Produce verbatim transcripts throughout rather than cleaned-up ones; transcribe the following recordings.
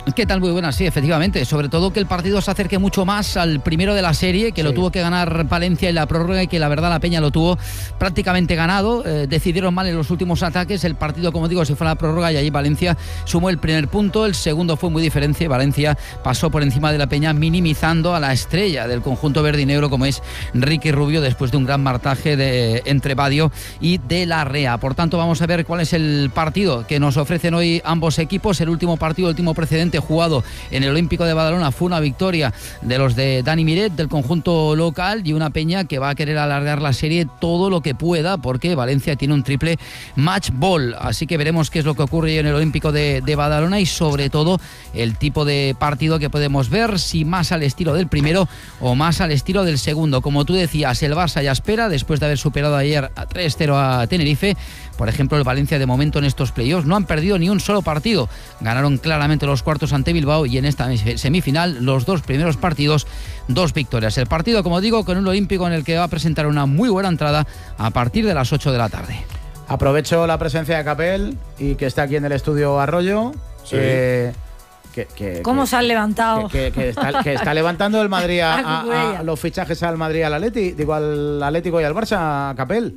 ¿Qué tal? Muy buenas, sí, efectivamente. Sobre todo que el partido se acerque mucho más al primero de la serie, que sí. Lo tuvo que ganar Valencia en la prórroga y que la verdad la Peña lo tuvo prácticamente ganado. Eh, decidieron mal en los últimos ataques. El partido, como digo, se fue a la prórroga y allí Valencia sumó el primer punto. El segundo fue muy diferente. Valencia pasó por encima de la Peña, minimizando a la estrella del conjunto verde y negro, como es Ricky Rubio, después de un gran martaje de, entre Badio y de la Rea. Por tanto, vamos a ver cuál es el partido que nos ofrecen hoy ambos equipos. El último partido, el último precedente jugado en el Olímpico de Badalona fue una victoria de los de Dani Miret, del conjunto local, y una Peña que va a querer alargar la serie todo lo que pueda, porque Valencia tiene un triple match ball. Así que veremos qué es lo que ocurre en el Olímpico de, de Badalona y sobre todo el tipo de partido que podemos ver, si más al estilo del primero o más al estilo del segundo. Como tú decías, el Barça ya espera, después de haber superado ayer a tres cero a Tenerife. Por ejemplo, el Valencia de momento en estos playoffs no han perdido ni un solo partido. Ganaron claramente los cuartos ante Bilbao y en esta semifinal los dos primeros partidos, dos victorias. El partido, como digo, con un Olímpico en el que va a presentar una muy buena entrada a partir de las ocho de la tarde. Aprovecho la presencia de Capel y que está aquí en el estudio Arroyo. Sí. Eh, que, que, ¿Cómo que, se han levantado? Que, que, que, está, que está levantando el Madrid a, a, a los fichajes al Madrid, al Atleti, digo al Atlético y al Barça, Capel.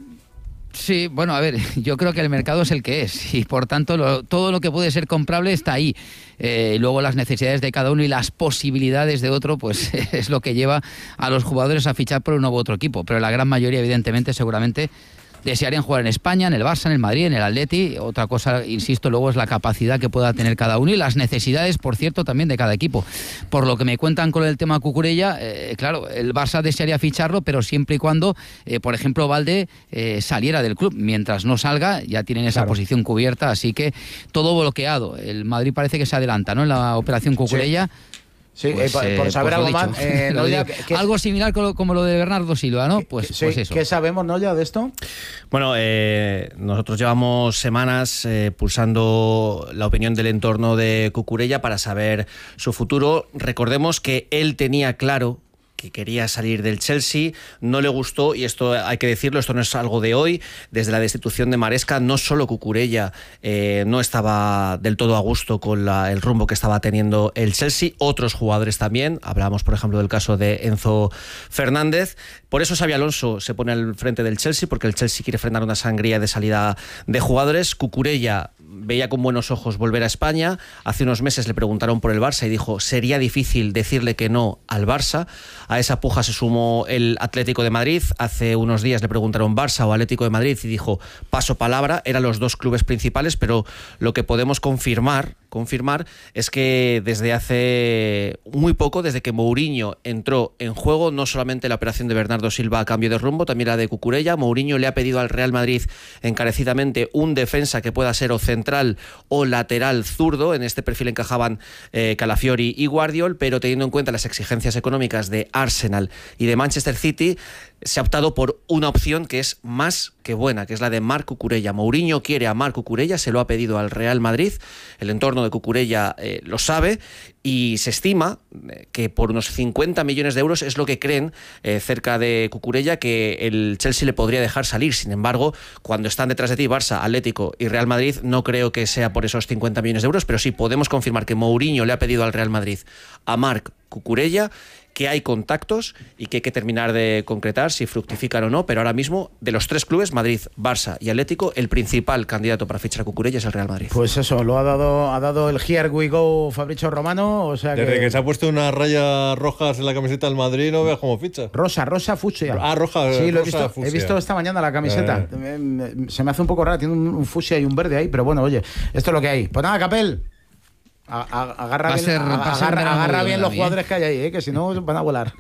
Sí, bueno, a ver, yo creo que el mercado es el que es y por tanto lo, todo lo que puede ser comprable está ahí. Eh, luego las necesidades de cada uno y las posibilidades de otro, pues es lo que lleva a los jugadores a fichar por uno u otro equipo. Pero la gran mayoría, evidentemente, seguramente desearían jugar en España, en el Barça, en el Madrid, en el Atleti. Otra cosa, insisto, luego es la capacidad que pueda tener cada uno y las necesidades, por cierto, también de cada equipo. Por lo que me cuentan con el tema Cucurella, eh, claro, el Barça desearía ficharlo, pero siempre y cuando, eh, por ejemplo, Valde eh, saliera del club. Mientras no salga, ya tienen esa claro. posición cubierta, así que todo bloqueado. El Madrid parece que se adelanta, ¿no?, en la operación Cucurella. Sí. Sí, pues, eh, por, por saber pues algo más. Eh, Noya, que, que, algo similar como, como lo de Bernardo Silva, ¿no? Pues, sí, pues eso. ¿Qué sabemos, Noya, de esto? Bueno, eh, nosotros llevamos semanas eh, pulsando la opinión del entorno de Cucurella para saber su futuro. Recordemos que él tenía claro que quería salir del Chelsea, no le gustó, y esto hay que decirlo, esto no es algo de hoy. Desde la destitución de Maresca, no solo Cucurella eh, no estaba del todo a gusto con la, el rumbo que estaba teniendo el Chelsea, otros jugadores también. Hablábamos, por ejemplo, del caso de Enzo Fernández. Por eso Xabi Alonso se pone al frente del Chelsea, porque el Chelsea quiere frenar una sangría de salida de jugadores. Cucurella veía con buenos ojos volver a España. Hace unos meses le preguntaron por el Barça y dijo sería difícil decirle que no al Barça. A esa puja se sumó el Atlético de Madrid. Hace unos días le preguntaron Barça o Atlético de Madrid y dijo paso palabra. Eran los dos clubes principales, pero lo que podemos confirmar, confirmar es que desde hace muy poco, desde que Mourinho entró en juego, no solamente la operación de Bernardo Silva a cambio de rumbo, también la de Cucurella. Mourinho le ha pedido al Real Madrid encarecidamente un defensa que pueda ser o central o lateral zurdo. En este perfil encajaban eh, Calafiori y Guardiol, pero teniendo en cuenta las exigencias económicas de Arsenal y de Manchester City, se ha optado por una opción que es más que buena, que es la de Marc Cucurella. Mourinho quiere a Marc Cucurella, se lo ha pedido al Real Madrid, el entorno de Cucurella eh, lo sabe, y se estima que por unos cincuenta millones de euros es lo que creen eh, cerca de Cucurella que el Chelsea le podría dejar salir. Sin embargo, cuando están detrás de ti Barça, Atlético y Real Madrid, no creo que sea por esos cincuenta millones de euros, pero sí podemos confirmar que Mourinho le ha pedido al Real Madrid a Marc Cucurella, que hay contactos y que hay que terminar de concretar si fructifican o no, pero ahora mismo de los tres clubes, Madrid, Barça y Atlético, el principal candidato para fichar a Cucurella es el Real Madrid. Pues eso, lo ha dado, ha dado el Here We Go Fabrizio Romano, o sea que... Desde que se ha puesto unas rayas rojas en la camiseta del Madrid, no veas cómo ficha. Rosa, rosa, fucsia. Ah, roja, sí, lo he rosa, visto, fucsia. He visto esta mañana la camiseta. Eh. Se me hace un poco rara, tiene un, un fucsia y un verde ahí, pero bueno, oye, esto es lo que hay. Pues nada, Capel, a, a, agarra bien, ser, a, agarra, agarra bien los jugadores que hay ahí, ¿eh? Que si no van a volar.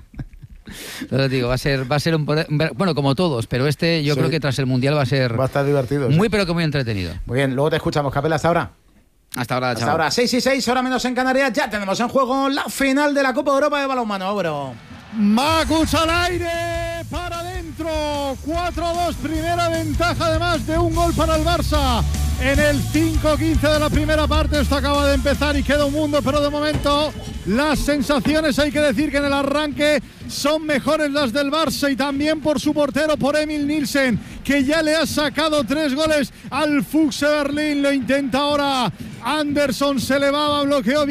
Lo digo, va a ser, va a ser un, bueno, como todos, pero este yo sí. creo que tras el Mundial va a ser va a estar divertido, muy sí. pero que muy entretenido. Muy bien, luego te escuchamos, Capel, hasta ahora. Hasta ahora, Hasta ahora, seis y seis, hora menos en Canarias, ya tenemos en juego la final de la Copa de Europa de balonmano, bro. Makus al aire, para adentro, cuatro a dos, primera ventaja además de un gol para el Barça. En el cinco quince de la primera parte, esto acaba de empezar y queda un mundo, pero de momento las sensaciones, hay que decir que en el arranque son mejores las del Barça y también por su portero, por Emil Nielsen, que ya le ha sacado tres goles al Füchse Berlín. Lo intenta ahora Anderson, se elevaba, bloqueó